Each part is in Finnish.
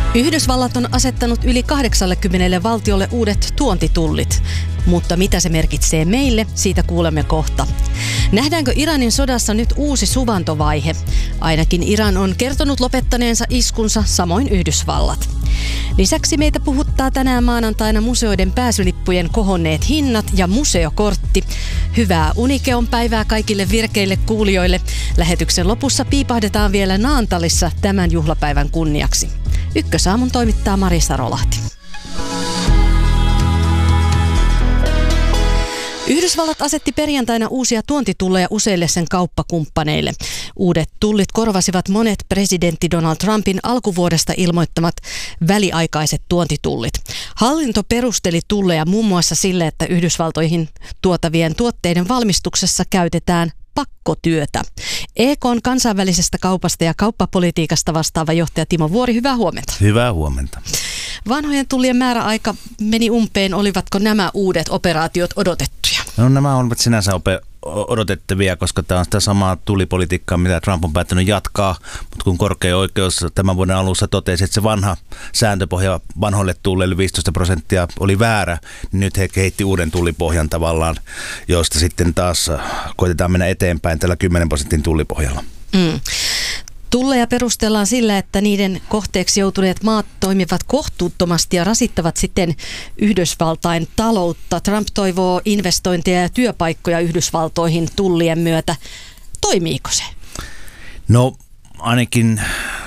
Yhdysvallat on asettanut yli 80 valtiolle uudet tuontitullit. Mutta mitä se merkitsee meille, siitä kuulemme kohta. Nähdäänkö Iranin sodassa nyt uusi suvantovaihe? Ainakin Iran on kertonut lopettaneensa iskunsa, samoin Yhdysvallat. Lisäksi meitä puhuttaa tänään maanantaina museoiden pääsylippujen kohonneet hinnat ja museokortti. Hyvää Unikeon päivää kaikille virkeille kuulijoille. Lähetyksen lopussa piipahdetaan vielä Naantalissa tämän juhlapäivän kunniaksi. Ykkösaamun toimittaa Mari Sarolahti. Yhdysvallat asetti perjantaina uusia tuontitulleja useille sen kauppakumppaneille. Uudet tullit korvasivat monet presidentti Donald Trumpin alkuvuodesta ilmoittamat väliaikaiset tuontitullit. Hallinto perusteli tulleja muun muassa sille, että Yhdysvaltoihin tuotavien tuotteiden valmistuksessa käytetään pakkotyötä. EK:n kansainvälisestä kaupasta ja kauppapolitiikasta vastaava johtaja Timo Vuori, hyvää huomenta. Hyvää huomenta. Vanhojen tullien määräaika meni umpeen. Olivatko nämä uudet operaatiot odotettuja? No nämä ovat sinänsä odotettavia, koska tämä on sitä samaa tullipolitiikkaa, mitä Trump on päättänyt jatkaa. Mutta kun korkea oikeus tämän vuoden alussa totesi, että se vanha sääntöpohja vanhoille tulleille 15% oli väärä, niin nyt he kehitti uuden tullipohjan tavallaan, josta sitten taas koitetaan mennä eteenpäin tällä 10% tullipohjalla. Tulleja perustellaan sillä, että niiden kohteeksi joutuneet maat toimivat kohtuuttomasti ja rasittavat sitten Yhdysvaltain taloutta. Trump toivoo investointeja ja työpaikkoja Yhdysvaltoihin tullien myötä. Toimiiko se? No ainakin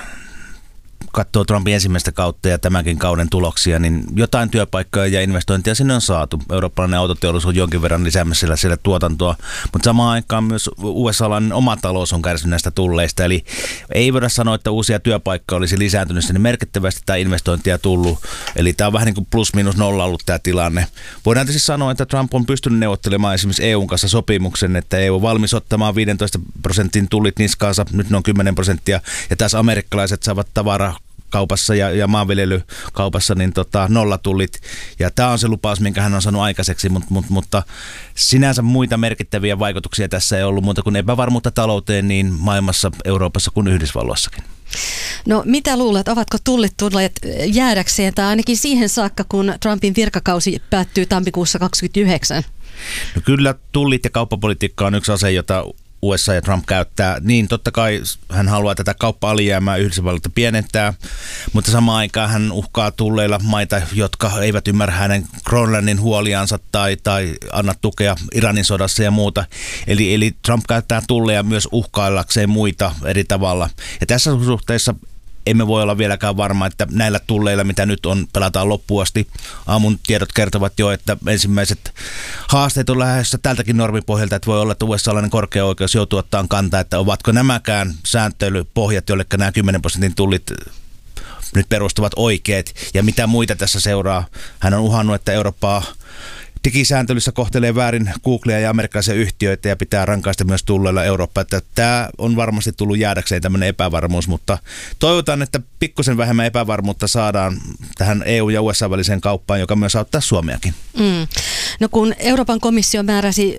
katsoo Trumpin ensimmäistä kautta ja tämänkin kauden tuloksia, niin jotain työpaikkoja ja investointia sinne on saatu. Eurooppalainen autoteollisuus on jonkin verran lisäämässä siellä tuotantoa, mutta samaan aikaan myös USA-lainen oma talous on kärsinyt näistä tulleista. Eli ei voida sanoa, että uusia työpaikkoja olisi lisääntynyt sinne merkittävästi tai investointia tullut. Eli tämä on vähän niin kuin plus minus nolla ollut tämä tilanne. Voidaan tietysti sanoa, että Trump on pystynyt neuvottelemaan esimerkiksi EUn kanssa sopimuksen, että EU on valmis ottamaan 15% tullit niskaansa, nyt ne on 10%, ja tässä amerikkalaiset saavat tavaraa kaupassa ja maanviljelykaupassa niin nollatullit. Ja tämä on se lupaus, minkä hän on saanut aikaiseksi, mutta sinänsä muita merkittäviä vaikutuksia tässä ei ollut muuta kuin epävarmuutta talouteen niin maailmassa, Euroopassa kuin Yhdysvalloissakin. No mitä luulet, ovatko tullit tulleet jäädäkseen tai ainakin siihen saakka, kun Trumpin virkakausi päättyy tammikuussa 2029? No kyllä tullit ja kauppapolitiikka on yksi ase, jota USA ja Trump käyttää, niin totta kai hän haluaa tätä kauppa-alijäämää Yhdysvalloilta pienentää, mutta samaan aikaan hän uhkaa tulleilla maita, jotka eivät ymmärrä hänen Grönlannin huoliansa tai anna tukea Iranin sodassa ja muuta. Eli Trump käyttää tulleja myös uhkaillakseen muita eri tavalla. Ja tässä suhteessa emme voi olla vieläkään varma, että näillä tulleilla, mitä nyt on, pelataan loppuun asti. Aamun tiedot kertovat jo, että ensimmäiset haasteet on lähdössä tältäkin normipohjalta, että voi olla, että USA-lainen korkea oikeus joutuu ottaa kantaa, että ovatko nämäkään sääntelypohjat, jolle nämä 10% tullit nyt perustuvat oikeat, ja mitä muita tässä seuraa. Hän on uhannut, että Eurooppaa digisääntelyssä kohtelee väärin Googlea ja amerikkalaisia yhtiöitä ja pitää rankaista myös tulleilla Eurooppaa. Että tämä on varmasti tullut jäädäkseen tämmöinen epävarmuus, mutta toivotaan, että pikkusen vähemmän epävarmuutta saadaan tähän EU- ja USA-väliseen kauppaan, joka myös auttaa Suomeakin. No kun Euroopan komissio määräsi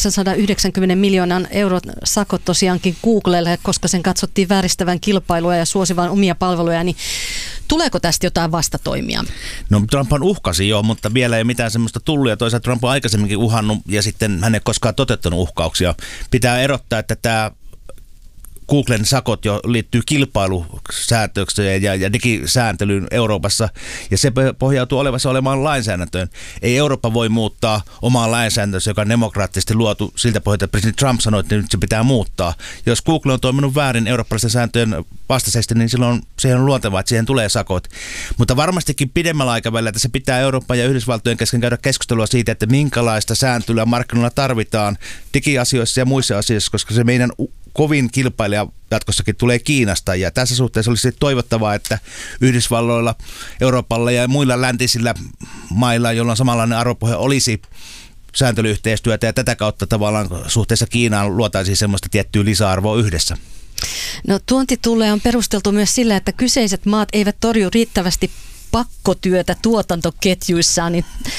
890 miljoonan euron sakot tosiaankin Googlelle, koska sen katsottiin vääristävän kilpailua ja suosivan omia palveluja, niin tuleeko tästä jotain vastatoimia? No Trump uhkasi jo, mutta vielä ei mitään semmoista tullut, ja toisaalta Trump on aikaisemminkin uhannut ja sitten hän ei koskaan toteuttanut uhkauksia. Pitää erottaa, että tämä Googlen sakot jo liittyy kilpailusäätökseen ja digisääntelyyn Euroopassa, ja se pohjautuu olemaan lainsäädäntöön. Ei Eurooppa voi muuttaa omaa lainsäädäntönsä, joka on demokraattisesti luotu siltä pohjalta, että presidentti Trump sanoi, että nyt se pitää muuttaa. Jos Google on toiminut väärin eurooppalaisten sääntöjen vastaisesti, niin silloin siihen on luontevaa, että siihen tulee sakot. Mutta varmastikin pidemmällä aikavälillä, että se pitää Euroopan ja Yhdysvaltojen kesken käydä keskustelua siitä, että minkälaista sääntelyä markkinoilla tarvitaan digiasioissa ja muissa asioissa, koska se meidän kovin kilpailija jatkossakin tulee Kiinasta, ja tässä suhteessa olisi toivottavaa, että Yhdysvalloilla, Euroopalla ja muilla läntisillä mailla, joilla on samanlainen arvopohja, olisi sääntelyyhteistyötä, ja tätä kautta tavallaan suhteessa Kiinaan luotaisiin semmoista tiettyä lisäarvoa yhdessä. No tuontitulleja on perusteltu myös sillä, että kyseiset maat eivät torju riittävästi pakkotyötä tuotantoketjuissaan, niin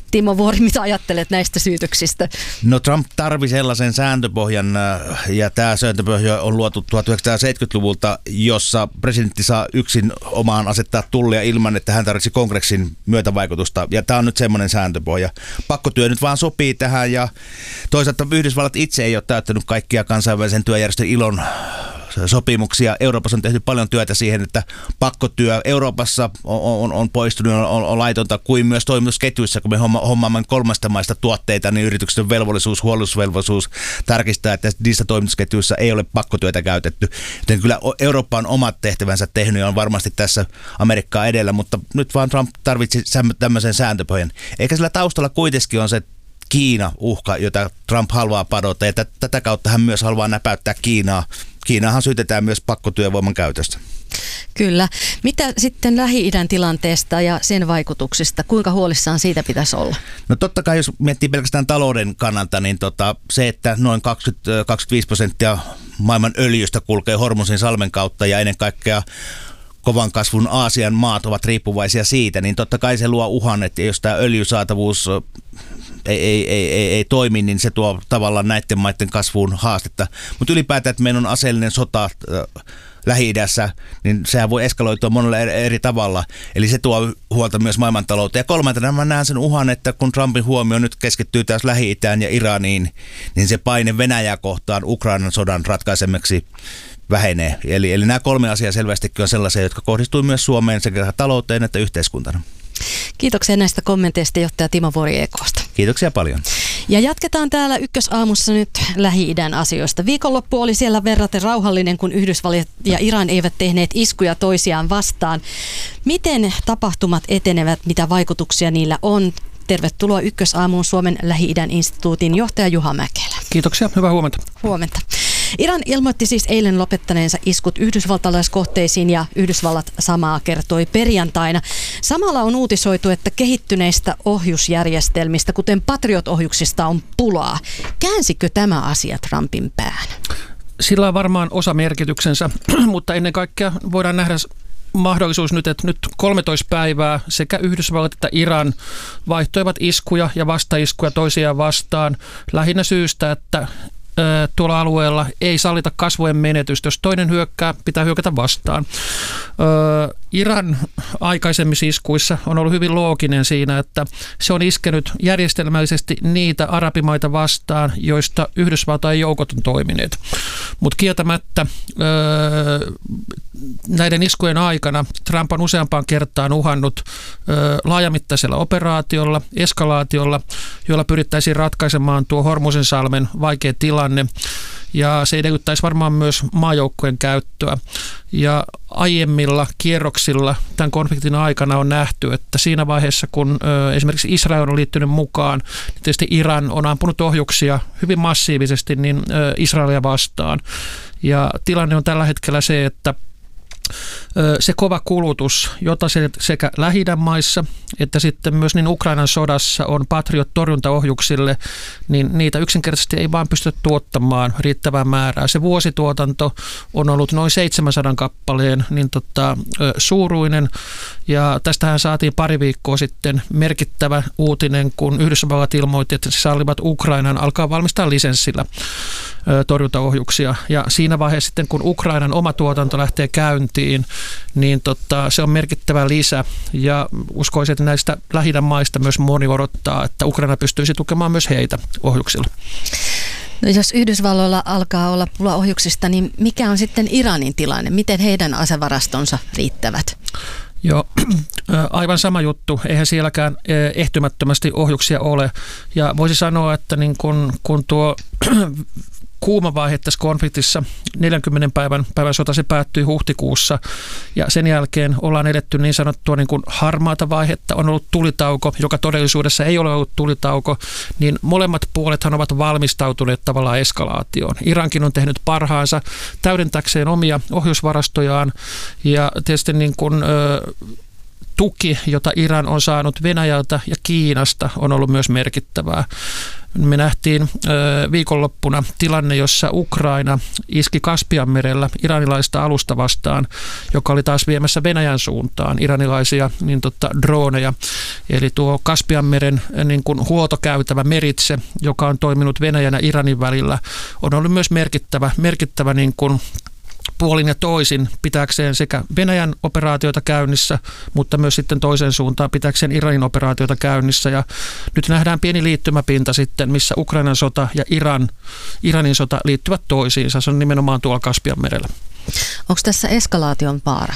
Timo Vuori, mitä ajattelet näistä syytöksistä? No Trump tarvii sellaisen sääntöpohjan, ja tämä sääntöpohja on luotu 1970-luvulta, jossa presidentti saa yksin omaan asettaa tullia ilman, että hän tarvitsi kongressin myötävaikutusta. Ja tämä on nyt semmoinen sääntöpohja. Pakkotyö nyt vaan sopii tähän, ja toisaalta Yhdysvallat itse ei ole täyttänyt kaikkia kansainvälisen työjärjestön ILOn sopimuksia. Euroopassa on tehty paljon työtä siihen, että pakkotyö Euroopassa on poistunut, on laitonta, kuin myös toimitusketjuissa, kun me hommaamme kolmesta maista tuotteita, niin yrityksen velvollisuus, huolellisuusvelvollisuus tarkistaa, että niissä toimitusketjuissa ei ole pakkotyötä käytetty. Joten kyllä Eurooppa on omat tehtävänsä tehnyt ja on varmasti tässä Amerikkaa edellä, mutta nyt vaan Trump tarvitsi tämmöisen sääntöpohjan. Eikä sillä taustalla kuitenkin on se Kiina-uhka, jota Trump haluaa padota, ja tätä kautta hän myös haluaa näpäyttää Kiinaa. Kiinahan syytetään myös pakkotyövoiman käytöstä. Kyllä. Mitä sitten Lähi-idän tilanteesta ja sen vaikutuksista? Kuinka huolissaan siitä pitäisi olla? No totta kai, jos miettii pelkästään talouden kannalta, niin se, että noin 25% maailman öljystä kulkee Hormuzin salmen kautta ja ennen kaikkea kovan kasvun Aasian maat ovat riippuvaisia siitä, niin totta kai se luo uhan, että jos tämä öljysaatavuus ei toimi, niin se tuo tavallaan näiden maiden kasvuun haastetta. Mutta ylipäätään, että meillä on aseellinen sota Lähi-idässä, niin sehän voi eskaloitua monella eri tavalla. Eli se tuo huolta myös maailmantalouteen. Ja kolmantena mä näen sen uhan, että kun Trumpin huomio nyt keskittyy taas Lähi-itään ja Iraniin, niin se paine Venäjää kohtaan Ukrainan sodan ratkaisemiseksi vähenee. Eli nämä kolme asiaa selvästikin on sellaisia, jotka kohdistuu myös Suomeen sekä talouteen että yhteiskuntana. Kiitoksia näistä kommenteista johtaja Timo Vuori EK:sta. Kiitoksia paljon. Ja jatketaan täällä Ykkösaamussa nyt Lähi-idän asioista. Viikonloppu oli siellä verraten rauhallinen, kun Yhdysvallat ja Iran eivät tehneet iskuja toisiaan vastaan. Miten tapahtumat etenevät, mitä vaikutuksia niillä on? Tervetuloa Ykkösaamuun Suomen Lähi-idän instituutin johtaja Juha Mäkelä. Kiitoksia, hyvää huomenta. Huomenta. Iran ilmoitti siis eilen lopettaneensa iskut yhdysvaltalaiskohteisiin ja Yhdysvallat samaa kertoi perjantaina. Samalla on uutisoitu, että kehittyneistä ohjusjärjestelmistä, kuten Patriot-ohjuksista, on pulaa. Käänsikö tämä asia Trumpin pään? Sillä on varmaan osa merkityksensä, mutta ennen kaikkea voidaan nähdä mahdollisuus nyt, että nyt 13 päivää sekä Yhdysvallat että Iran vaihtoivat iskuja ja vastaiskuja toisiaan vastaan lähinnä syystä, että tuolla alueella ei sallita kasvojen menetystä. Jos toinen hyökkää, pitää hyökätä vastaan. Iran aikaisemmissa iskuissa on ollut hyvin looginen siinä, että se on iskenyt järjestelmällisesti niitä arabimaita vastaan, joista Yhdysvaltain joukot on toimineet. Mutta kieltämättä näiden iskujen aikana Trump on useampaan kertaan uhannut laajamittaisella operaatiolla, eskalaatiolla, jolla pyrittäisiin ratkaisemaan tuo Hormuzin salmen vaikea tilanne. Ja se edellyttäisi varmaan myös maajoukkojen käyttöä. Ja aiemmilla kierroksilla tämän konfliktin aikana on nähty, että siinä vaiheessa, kun esimerkiksi Israel on liittynyt mukaan, niin tietysti Iran on ampunut ohjuksia hyvin massiivisesti niin Israelia vastaan. Ja tilanne on tällä hetkellä se, että se kova kulutus, jota sekä Lähi-idän maissa että sitten myös niin Ukrainan sodassa on Patriot-torjuntaohjuksille, niin niitä yksinkertaisesti ei vaan pystytä tuottamaan riittävää määrää. Se vuosituotanto on ollut noin 700 kappaleen suuruinen, ja tästähän saatiin pari viikkoa sitten merkittävä uutinen, kun Yhdysvallat ilmoitti, että se sallivat Ukrainan alkaa valmistaa lisenssillä torjuntaohjuksia. Ja siinä vaiheessa sitten, kun Ukrainan oma tuotanto lähtee käyntiin, niin se on merkittävä lisä. Ja uskoisin, että näistä Lähi-idän maista myös moni odottaa, että Ukraina pystyisi tukemaan myös heitä ohjuksilla. No jos Yhdysvalloilla alkaa olla pula ohjuksista, niin mikä on sitten Iranin tilanne? Miten heidän asevarastonsa riittävät? Joo, aivan sama juttu. Eihän sielläkään ehtymättömästi ohjuksia ole. Ja voisi sanoa, että niin kun tuo kuuma vaihe tässä konfliktissa, 40 päivän sota, se päättyi huhtikuussa, ja sen jälkeen ollaan edetty niin sanottua niin kuin harmaata vaihetta, on ollut tulitauko, joka todellisuudessa ei ole ollut tulitauko, niin molemmat puolethan ovat valmistautuneet tavallaan eskalaatioon. Irankin on tehnyt parhaansa täydentäkseen omia ohjusvarastojaan, ja tietysti niin kuin tuki, jota Iran on saanut Venäjältä ja Kiinasta, on ollut myös merkittävää. Me nähtiin viikonloppuna tilanne, jossa Ukraina iski Kaspianmerellä iranilaista alusta vastaan, joka oli taas viemässä Venäjän suuntaan iranilaisia drooneja. Eli tuo Kaspianmeren niin kuin huoltokäytävä meritse, joka on toiminut Venäjän ja Iranin välillä, on ollut myös merkittävä niin kuin puolin ja toisin pitääkseen sekä Venäjän operaatioita käynnissä, mutta myös sitten toiseen suuntaan pitääkseen Iranin operaatioita käynnissä. Ja nyt nähdään pieni liittymäpinta sitten, missä Ukrainan sota ja Iranin sota liittyvät toisiinsa. Se on nimenomaan tuolla Kaspianmerellä. Onko tässä eskalaation vaara?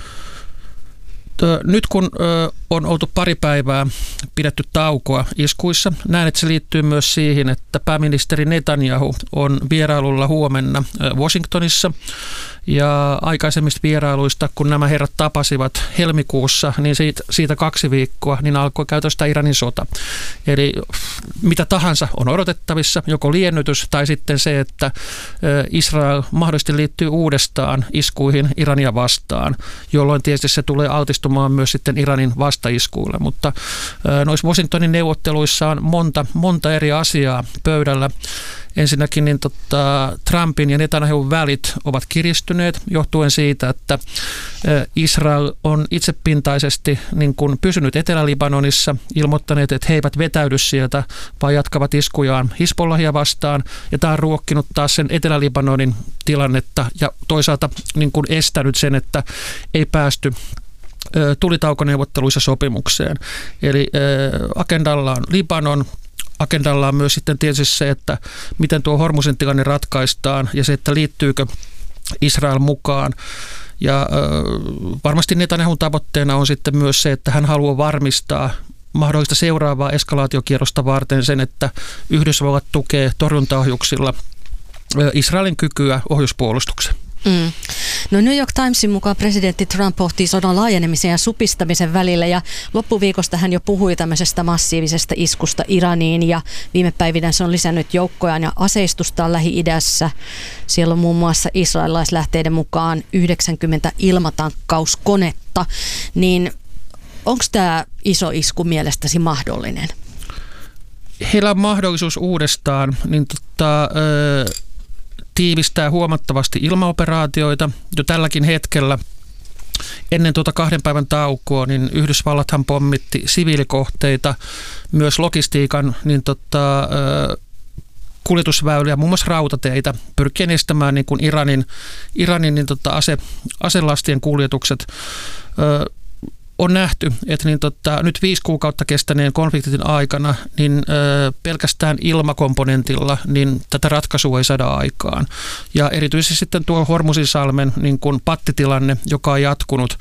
Nyt kun on oltu pari päivää pidetty taukoa iskuissa, näen, että se liittyy myös siihen, että pääministeri Netanyahu on vierailulla huomenna Washingtonissa. Ja aikaisemmista vierailuista, kun nämä herrat tapasivat helmikuussa, niin siitä 2 viikkoa, niin alkoi käytöstä Iranin sota. Eli mitä tahansa on odotettavissa, joko liennytys tai sitten se, että Israel mahdollisesti liittyy uudestaan iskuihin Irania vastaan, jolloin tietysti se tulee altistumaan myös sitten Iranin vastaiskuille. Mutta noissa Washingtonin neuvotteluissa on monta eri asiaa pöydällä. Ensinnäkin Trumpin ja Netanyahun välit ovat kiristyneet johtuen siitä, että Israel on itsepintaisesti niin kuin pysynyt Etelä-Libanonissa, ilmoittaneet, että he eivät vetäydy sieltä, vaan jatkavat iskujaan Hizbollahia vastaan. Ja tämä on ruokkinut taas sen Etelä-Libanonin tilannetta ja toisaalta niin kuin estänyt sen, että ei päästy tulitaukoneuvotteluissa sopimukseen. Eli agendalla on Libanon. Agendalla on myös sitten tietysti se, että miten tuo Hormuzin tilanne ratkaistaan ja se, että liittyykö Israel mukaan. Ja varmasti Netanyahun tavoitteena on sitten myös se, että hän haluaa varmistaa mahdollista seuraavaa eskalaatiokierrosta varten sen, että Yhdysvallat tukee torjuntaohjuksilla Israelin kykyä ohjuspuolustukseen. No New York Timesin mukaan presidentti Trump pohtii sodan laajenemisen ja supistamisen välillä ja loppuviikosta hän jo puhui tämmöisestä massiivisesta iskusta Iraniin ja viime päivinä se on lisännyt joukkojaan ja aseistustaan Lähi-idässä. Siellä on muun muassa israelilaislähteiden mukaan 90 ilmatankkauskonetta, niin onko tämä iso isku mielestäsi mahdollinen? Heillä on mahdollisuus uudestaan tiivistää huomattavasti ilmaoperaatioita. Jo tälläkin hetkellä ennen 2 päivän taukoa, niin Yhdysvallathan pommitti siviilikohteita, myös logistiikan kuljetusväyliä, muun muassa rautateitä, pyrkien estämään niin kuin Iranin aselastien kuljetukset. On nähty, että nyt 5 kuukautta kestäneen konfliktin aikana niin pelkästään ilmakomponentilla niin tätä ratkaisua ei saada aikaan. Ja erityisesti sitten tuo Hormuzinsalmen niin kuin pattitilanne, joka on jatkunut,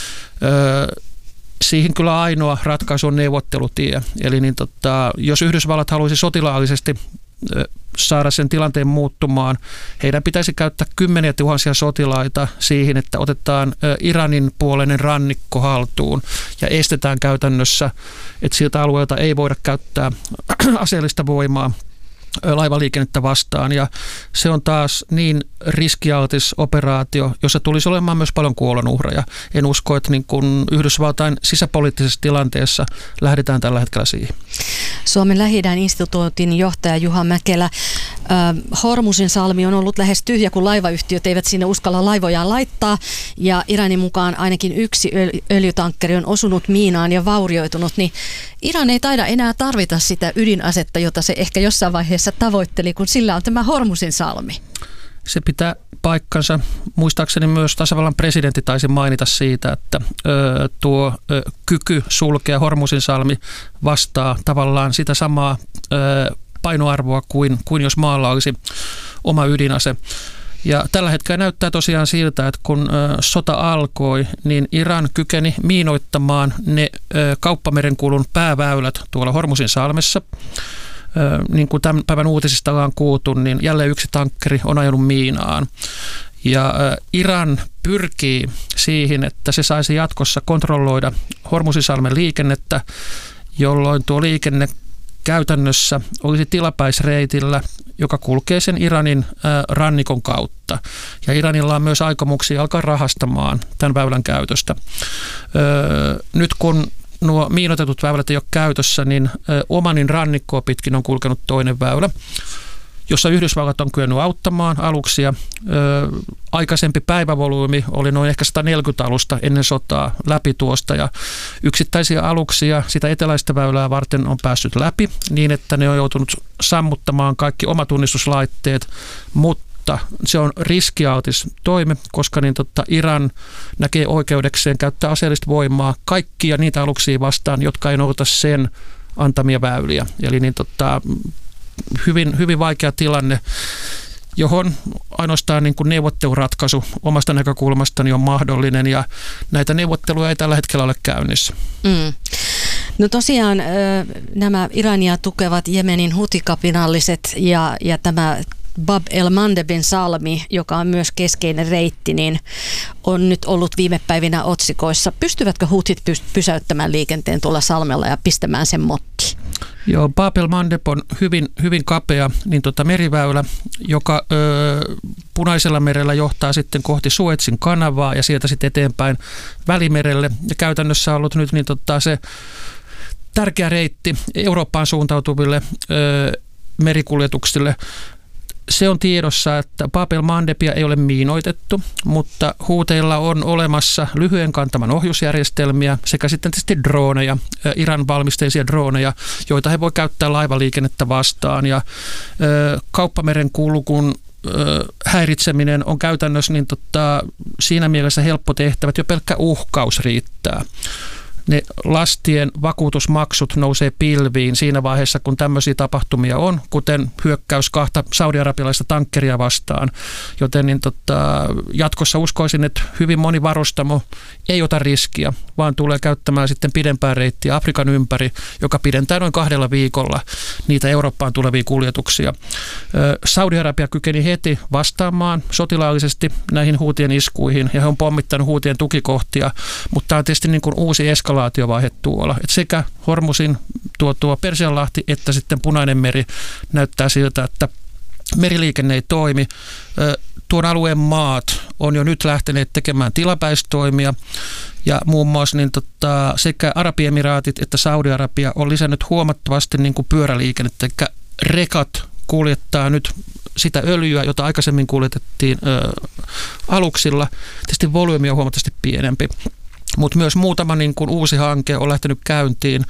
siihen kyllä ainoa ratkaisu on neuvottelutie. Eli jos Yhdysvallat haluaisi sotilaallisesti saada sen tilanteen muuttumaan, heidän pitäisi käyttää 10 000 sotilaita siihen, että otetaan Iranin puoleinen rannikko haltuun ja estetään käytännössä, että siltä alueelta ei voida käyttää aseellista voimaa laivaliikennettä vastaan. Ja se on taas niin riskialtis operaatio, jossa tulisi olemaan myös paljon kuolonuhreja. En usko, että niin kuin Yhdysvaltain sisäpoliittisessa tilanteessa lähdetään tällä hetkellä siihen. Suomen Lähi-idän instituutin johtaja Juha Mäkelä. Hormuzin salmi on ollut lähes tyhjä, kun laivayhtiöt eivät sinne uskalla laivojaan laittaa. Ja Iranin mukaan ainakin 1 öljytankkeri on osunut miinaan ja vaurioitunut. Niin Iran ei taida enää tarvita sitä ydinasetta, jota se ehkä jossain vaiheessa tavoitteli, kun sillä on tämä Hormuzin salmi. Se pitää paikkansa. Muistaakseni myös tasavallan presidentti taisi mainita siitä, että tuo kyky sulkea Hormuzin salmi vastaa tavallaan sitä samaa painoarvoa kuin jos maalla olisi oma ydinase. Ja tällä hetkellä näyttää tosiaan siltä, että kun sota alkoi, niin Iran kykeni miinoittamaan ne kauppamerenkulun pääväylät tuolla Hormuzin salmessa. Niin kuin tämän päivän uutisista ollaan kuultu, niin jälleen 1 tankkeri on ajanut miinaan. Ja Iran pyrkii siihen, että se saisi jatkossa kontrolloida Hormuzinsalmen liikennettä, jolloin tuo liikenne käytännössä olisi tilapäisreitillä, joka kulkee sen Iranin rannikon kautta. Ja Iranilla on myös aikomuksia alkaa rahastamaan tämän väylän käytöstä. Nyt kun nuo miinoitetut väylät ei ole käytössä, niin Omanin rannikkoa pitkin on kulkenut toinen väylä, jossa Yhdysvallat on kyennyt auttamaan aluksia. Aikaisempi päivävolyymi oli noin ehkä 140 alusta ennen sotaa läpi tuosta, ja yksittäisiä aluksia sitä eteläistä väylää varten on päässyt läpi niin, että ne on joutunut sammuttamaan kaikki omatunnistuslaitteet, mutta se on riskialtis toimi, koska Iran näkee oikeudekseen käyttää aseellista voimaa kaikkia niitä aluksia vastaan, jotka ei noudata sen antamia väyliä. Eli hyvin vaikea tilanne, johon ainoastaan neuvotteluratkaisu omasta näkökulmastani on mahdollinen, ja näitä neuvotteluja ei tällä hetkellä ole käynnissä. No tosiaan nämä Irania tukevat Jemenin hutikapinalliset ja tämä Bab el-Mandebin salmi, joka on myös keskeinen reitti, niin on nyt ollut viime päivinä otsikoissa. Pystyvätkö hutit pysäyttämään liikenteen tuolla salmella ja pistämään sen mottiin? Joo, Bab el-Mandeb on hyvin kapea meriväylä, joka Punaisella merellä johtaa sitten kohti Suezin kanavaa ja sieltä sitten eteenpäin Välimerelle. Ja käytännössä on ollut nyt se tärkeä reitti Eurooppaan suuntautuville merikuljetuksille. Se on tiedossa, että Bab el-Mandebia ei ole miinoitettu, mutta huuteilla on olemassa lyhyen kantaman ohjusjärjestelmiä sekä sitten tietysti droneja, Iran valmisteisia droneja, joita he voi käyttää laivaliikennettä vastaan. Ja kauppameren kulkun häiritseminen on käytännössä siinä mielessä helppo tehtävä, että jo pelkkä uhkaus riittää. Ne lastien vakuutusmaksut nousee pilviin siinä vaiheessa, kun tämmöisiä tapahtumia on, kuten hyökkäys 2 saudi-arabialaista tankkeria vastaan. Joten jatkossa uskoisin, että hyvin moni varustamo ei ota riskiä, vaan tulee käyttämään sitten pidempää reittiä Afrikan ympäri, joka pidentää noin 2 viikolla niitä Eurooppaan tulevia kuljetuksia. Saudi-Arabia kykeni heti vastaamaan sotilaallisesti näihin huutien iskuihin, ja he on pommittanut huutien tukikohtia, mutta tämä on tietysti uusi eskalaatiovaihe tuolla. Et sekä Hormusin tuo Persianlahti että sitten Punainen meri näyttää siltä, että meriliikenne ei toimi. Tuon alueen maat on jo nyt lähteneet tekemään tilapäistoimia, ja muun muassa sekä Arabiemiraatit että Saudi-Arabia on lisännyt huomattavasti pyöräliikennettä, eli rekat kuljettaa nyt sitä öljyä, jota aikaisemmin kuljetettiin aluksilla. Tietysti volyymi on huomattavasti pienempi. Mutta myös muutama uusi hanke on lähtenyt käyntiin.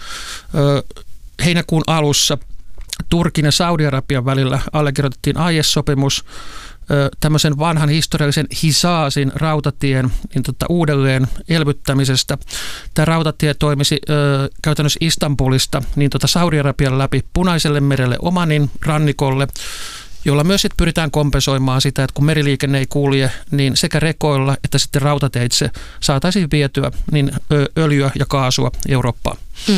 Heinäkuun alussa Turkin ja Saudi-Arabian välillä allekirjoitettiin AIS-sopimus tämmöisen vanhan historiallisen Hizazin rautatien uudelleen elvyttämisestä. Tämä rautatie toimisi käytännössä Istanbulista Saudi-Arabian läpi Punaiselle merelle Omanin rannikolle, jolla myös sitten pyritään kompensoimaan sitä, että kun meriliikenne ei kulje, niin sekä rekoilla että sitten rautateitse saataisiin vietyä niin öljyä ja kaasua Eurooppaan.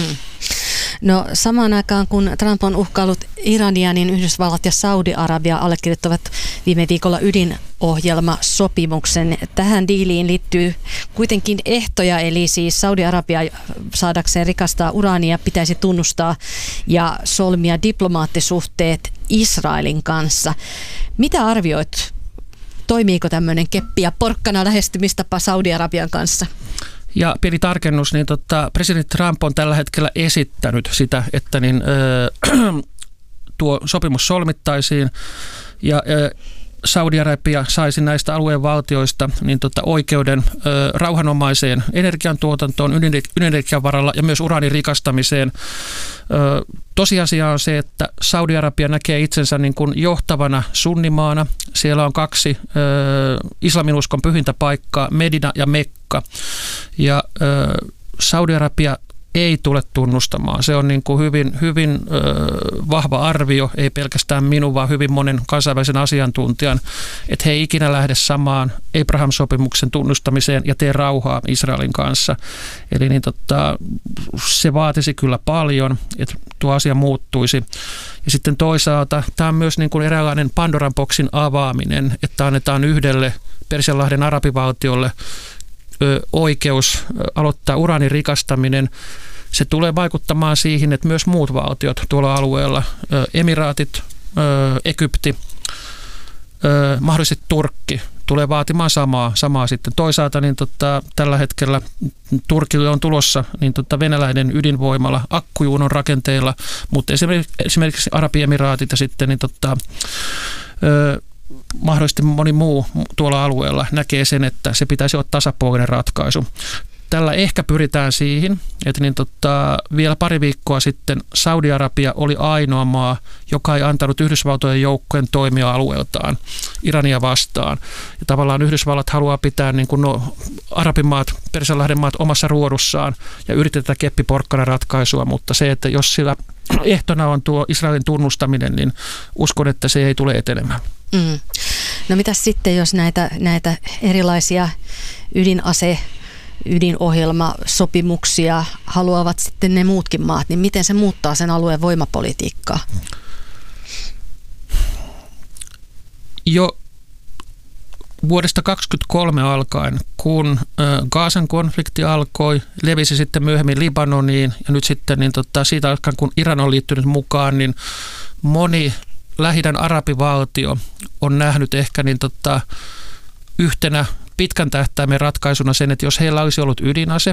No samaan aikaan, kun Trump on uhkaillut Irania, niin Yhdysvallat ja Saudi-Arabia allekirjoittavat viime viikolla ydinohjelmasopimuksen. Tähän diiliin liittyy kuitenkin ehtoja, eli siis Saudi-Arabia saadakseen rikastaa uraania pitäisi tunnustaa ja solmia diplomaattisuhteet Israelin kanssa. Mitä arvioit? Toimiiko tämmöinen keppi ja porkkana lähestymistapa Saudi-Arabian kanssa? Ja pieni tarkennus, niin presidentti Trump on tällä hetkellä esittänyt sitä, että tuo sopimus solmittaisiin ja Saudi-Arabia saisi näistä alueen valtioista oikeuden rauhanomaiseen energiantuotantoon, ydinenergian varalla ja myös uraanin rikastamiseen. Tosiasia on se, että Saudi-Arabia näkee itsensä johtavana sunnimaana. Siellä on 2 islaminuskon pyhintä paikkaa, Medina ja Mekka. Ja Saudi-Arabia ei tule tunnustamaan. Se on hyvin vahva arvio, ei pelkästään minun, vaan hyvin monen kansainvälisen asiantuntijan, että he ei ikinä lähde samaan Abraham-sopimuksen tunnustamiseen ja tee rauhaa Israelin kanssa. Eli se vaatisi kyllä paljon, että tuo asia muuttuisi. Ja sitten toisaalta tämä on myös eräänlainen Pandoran boksin avaaminen, että annetaan yhdelle Persianlahden arabivaltiolle oikeus aloittaa uraanin rikastaminen Se tulee vaikuttamaan siihen, että myös muut valtiot tuolla alueella, Emiraatit, Egypti, mahdollisesti Turkki, tulee vaatimaan samaa sitten. Toisaalta niin tällä hetkellä Turkille on tulossa niin venäläinen ydinvoimala, akkujuunon rakenteilla, mutta esimerkiksi Arabiemiraatit ja sitten niin mahdollisesti moni muu tuolla alueella näkee sen, että se pitäisi olla tasapuolinen ratkaisu. Tällä ehkä pyritään siihen, että vielä pari viikkoa sitten Saudi-Arabia oli ainoa maa, joka ei antanut Yhdysvaltojen joukkojen toimia alueeltaan Irania vastaan. Ja tavallaan Yhdysvallat haluaa pitää arabimaat, Persianlahden maat omassa ruodussaan ja yritetään keppiporkkana ratkaisua, mutta se, että jos sillä ehtona on tuo Israelin tunnustaminen, niin uskon, että se ei tule etenemään. No mitäs sitten, jos näitä erilaisia ydinohjelmasopimuksia haluavat sitten ne muutkin maat, niin miten se muuttaa sen alueen voimapolitiikkaa? Jo vuodesta 2023 alkaen, kun Gazan konflikti alkoi, levisi sitten myöhemmin Libanoniin ja nyt sitten siitä alkaen, kun Iran on liittynyt mukaan, niin moni Lähi-idän arabivaltio on nähnyt ehkä yhtenä pitkän tähtäimen ratkaisuna sen, että jos heillä olisi ollut ydinase,